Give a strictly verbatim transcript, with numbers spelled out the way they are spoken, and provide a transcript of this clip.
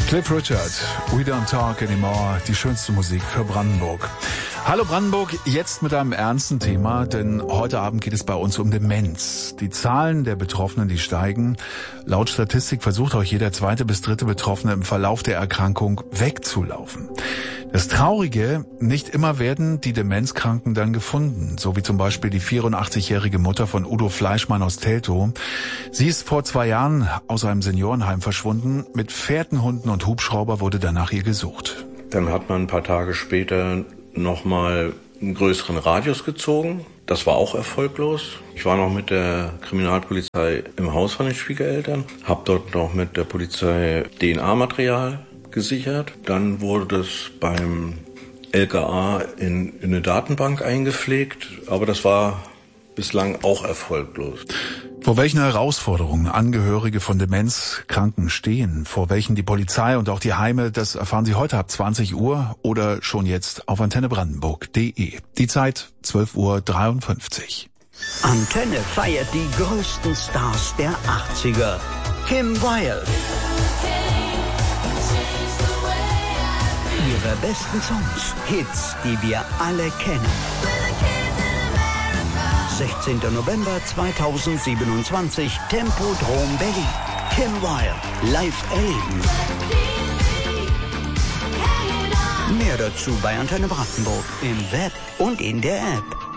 Cliff Richard, We Don't Talk Anymore, die schönste Musik für Brandenburg. Hallo Brandenburg, jetzt mit einem ernsten Thema, denn heute Abend geht es bei uns um Demenz. Die Zahlen der Betroffenen, die steigen. Laut Statistik versucht auch jeder zweite bis dritte Betroffene im Verlauf der Erkrankung wegzulaufen. Das Traurige, nicht immer werden die Demenzkranken dann gefunden, so wie zum Beispiel die vierundachtzigjährige Mutter von Udo Fleischmann aus Teltow. Sie ist vor zwei Jahren aus einem Seniorenheim verschwunden. Mit Fährtenhunden und Hubschrauber wurde danach ihr gesucht. Dann hat man ein paar Tage später nochmal einen größeren Radius gezogen. Das war auch erfolglos. Ich war noch mit der Kriminalpolizei im Haus von den Schwiegereltern, habe dort noch mit der Polizei D N A-Material gesichert. Dann wurde das beim L K A in, in eine Datenbank eingepflegt, aber das war bislang auch erfolglos. Vor welchen Herausforderungen Angehörige von Demenzkranken stehen, vor welchen die Polizei und auch die Heime, das erfahren Sie heute ab zwanzig Uhr oder schon jetzt auf antenne brandenburg punkt de. Die Zeit zwölf Uhr dreiundfünfzig. Antenne feiert die größten Stars der achtziger. Kim Wilde. Ihre besten Songs, Hits, die wir alle kennen. sechzehnter November zweitausendsiebenundzwanzig, Tempodrom Berlin. Kim Wilde, live erleben. Mehr dazu bei Antenne Brandenburg im Web und in der App.